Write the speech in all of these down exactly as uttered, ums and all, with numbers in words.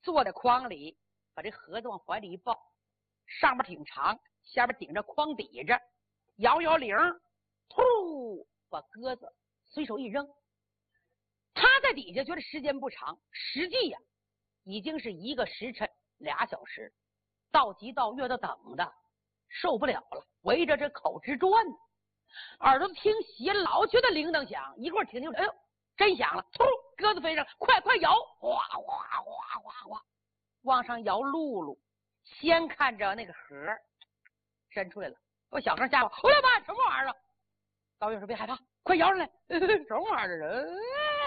坐在筐里，把这盒子往怀里一抱，上面挺长，下边顶着筐底着，摇摇铃，突把鸽子随手一扔。他在底下觉得时间不长，实际呀、啊、已经是一个时辰俩小时，到急到月的等的受不了了，围着这口直转，耳朵听斜老觉得铃铛响，一会儿听听，哎呦真响了，突鸽子飞上，快快摇，哗哗哗哗哗往上摇辘辘，先看着那个盒伸出来了，把小孩吓我，我来吧，什么玩意儿啊？高月说别害怕，快摇上来，什么玩意儿啊？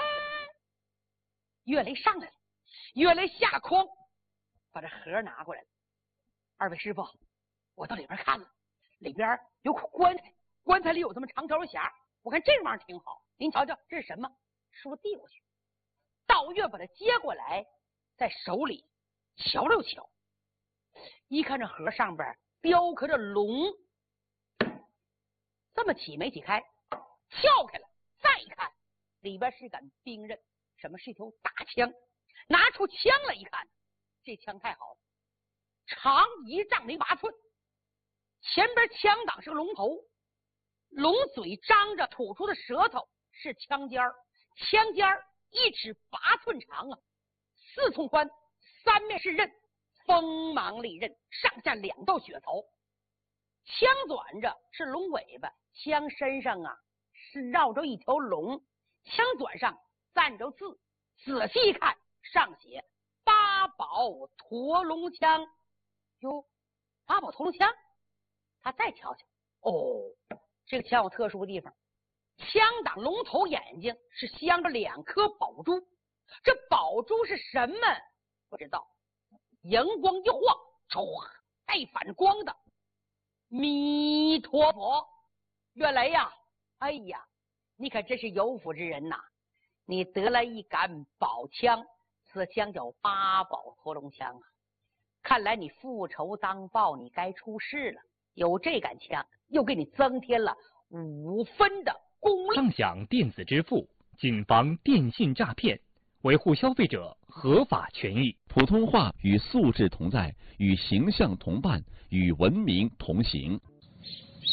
岳雷上来了，岳雷下了筐，把这盒拿过来了。二位师傅，我到里边看了，里边有口棺材，棺材里有这么长条匣，我看这玩意儿挺好，您瞧瞧这是什么？说递过去，道月把它接过来，在手里瞧了瞧，一看这盒上边雕刻着龙，这么起没起开，撬开了，再一看，里边是杆兵刃，什么是一条大枪，拿出枪来一看，这枪太好了，长一丈零八寸，前边枪挡是个龙头，龙嘴张着吐出的舌头是枪尖儿，枪尖儿一尺八寸长啊，四寸宽，三面是刃，锋芒利刃，上下两道血槽，枪转着是龙尾巴，枪身上啊是绕着一条龙，枪转上站着字，仔细一看上写八宝驼龙枪。哟，八宝驼龙枪，他再瞧瞧，哦，这个枪有特殊的地方，枪挡龙头眼睛是镶着两颗宝珠，这宝珠是什么不知道，荧光一晃，唰，带反光的弥陀佛。岳雷呀，哎呀，你可真是有福之人呐，你得了一杆宝枪，此枪叫八宝驼龙枪啊，看来你复仇当报，你该出事了，有这杆枪又给你增添了五分的功力。 畅享电子支付，谨防电信诈骗，维护消费者合法权益。 普通话与素质同在，与形象同伴，与文明同行。